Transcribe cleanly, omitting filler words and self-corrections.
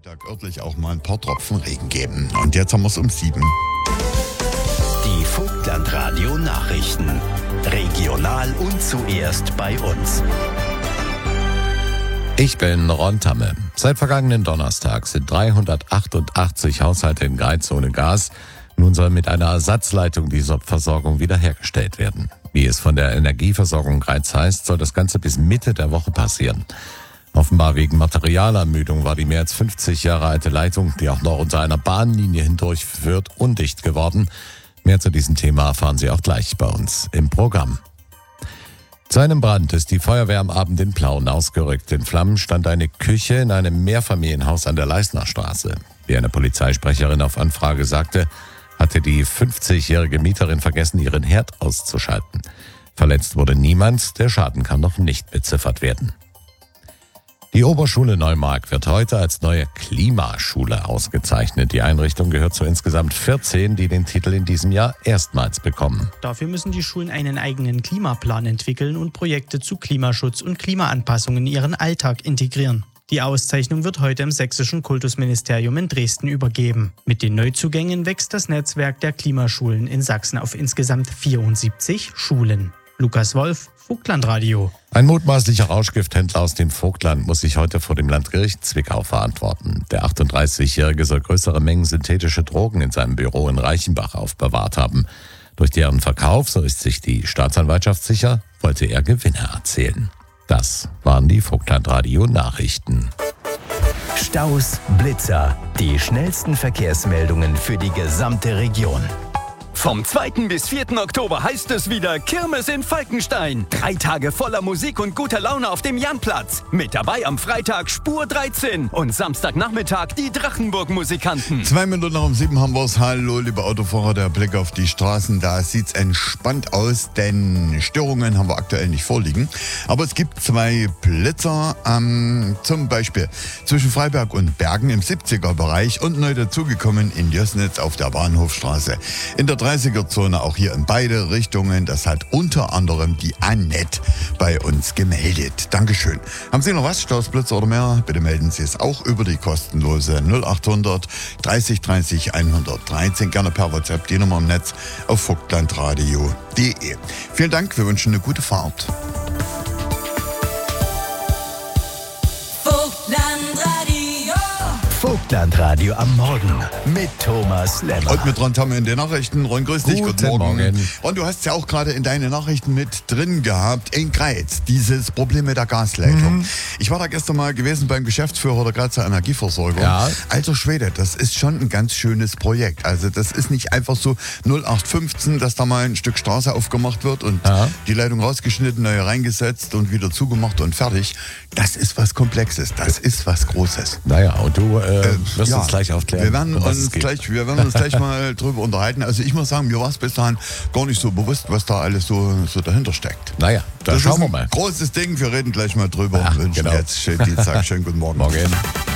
Freitag örtlich auch mal ein paar Tropfen Regen geben. Und jetzt haben wir es um 7. Die Vogtlandradio Nachrichten. Regional und zuerst bei uns. Ich bin Ron Tamme. Seit vergangenen Donnerstag sind 388 Haushalte in Greiz ohne Gas. Nun soll mit einer Ersatzleitung die Versorgung wiederhergestellt werden. Wie es von der Energieversorgung Greiz heißt, soll das Ganze bis Mitte der Woche passieren. Offenbar wegen Materialermüdung war die mehr als 50 Jahre alte Leitung, die auch noch unter einer Bahnlinie hindurchführt, undicht geworden. Mehr zu diesem Thema erfahren Sie auch gleich bei uns im Programm. Zu einem Brand ist die Feuerwehr am Abend in Plauen ausgerückt. In Flammen stand eine Küche in einem Mehrfamilienhaus an der Leisner Straße. Wie eine Polizeisprecherin auf Anfrage sagte, hatte die 50-jährige Mieterin vergessen, ihren Herd auszuschalten. Verletzt wurde niemand, der Schaden kann noch nicht beziffert werden. Die Oberschule Neumark wird heute als neue Klimaschule ausgezeichnet. Die Einrichtung gehört zu insgesamt 14, die den Titel in diesem Jahr erstmals bekommen. Dafür müssen die Schulen einen eigenen Klimaplan entwickeln und Projekte zu Klimaschutz und Klimaanpassung in ihren Alltag integrieren. Die Auszeichnung wird heute im Sächsischen Kultusministerium in Dresden übergeben. Mit den Neuzugängen wächst das Netzwerk der Klimaschulen in Sachsen auf insgesamt 74 Schulen. Lukas Wolf, Vogtlandradio. Ein mutmaßlicher Rauschgifthändler aus dem Vogtland muss sich heute vor dem Landgericht Zwickau verantworten. Der 38-Jährige soll größere Mengen synthetische Drogen in seinem Büro in Reichenbach aufbewahrt haben. Durch deren Verkauf, so ist sich die Staatsanwaltschaft sicher, wollte er Gewinne erzielen. Das waren die Vogtlandradio Nachrichten. Staus, Blitzer, die schnellsten Verkehrsmeldungen für die gesamte Region. Vom 2. bis 4. Oktober heißt es wieder Kirmes in Falkenstein. 3 Tage voller Musik und guter Laune auf dem Janplatz. Mit dabei am Freitag Spur 13 und Samstagnachmittag die Drachenburg-Musikanten. 2 Minuten nach um 7 haben wir es. Hallo, liebe Autofahrer, der Blick auf die Straßen. Da sieht es entspannt aus, denn Störungen haben wir aktuell nicht vorliegen. Aber es gibt 2 Blitzer, zum Beispiel zwischen Freiberg und Bergen im 70er-Bereich und neu dazugekommen in Jößnitz auf der Bahnhofstraße. In der 30er-Zone auch hier in beide Richtungen. Das hat unter anderem die Annette bei uns gemeldet. Dankeschön. Haben Sie noch was, Stausblitzer oder mehr? Bitte melden Sie es auch über die kostenlose 0800 30 30 113. Gerne per WhatsApp, die Nummer im Netz auf vogtlandradio.de. Vielen Dank, wir wünschen eine gute Fahrt. Vogtlandradio am Morgen mit Thomas Lemmer. Und mit Ron Tamme in den Nachrichten. Ron, grüß dich. Guten Morgen. Und du hast es ja auch gerade in deine Nachrichten mit drin gehabt, in Greiz, dieses Problem mit der Gasleitung. Ich war da gestern mal gewesen beim Geschäftsführer der Greizer Energieversorgung. Ja. Alter Schwede, das ist schon ein ganz schönes Projekt. Also das ist nicht einfach so 0815, dass da mal ein Stück Straße aufgemacht wird und die Leitung rausgeschnitten, neu reingesetzt und wieder zugemacht und fertig. Das ist was Komplexes, das ist was Großes. Naja, und du wirst uns gleich aufklären. Wir werden uns gleich mal drüber unterhalten. Also ich muss sagen, mir war es bis dahin gar nicht so bewusst, was da alles so dahinter steckt. Naja, dann schauen wir mal. Großes Ding, wir reden gleich mal drüber. Ja, Wünschen genau. jetzt schönen Dienstag, schönen guten Morgen. Morgen.